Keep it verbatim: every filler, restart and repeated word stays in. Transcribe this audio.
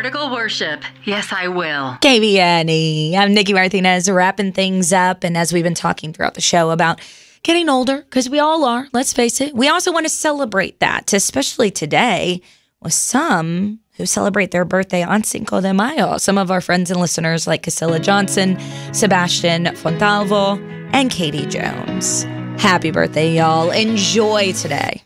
vertical worship. Yes, I will. K B N E. I'm Nikki Martinez, wrapping things up. And as we've been talking throughout the show about getting older, because we all are, let's face it, we also want to celebrate that, especially today with some who celebrate their birthday on Cinco de Mayo. Some of our friends and listeners like Casilla Johnson, Sebastian Fontalvo, and Katie Jones. Happy birthday, y'all. Enjoy today.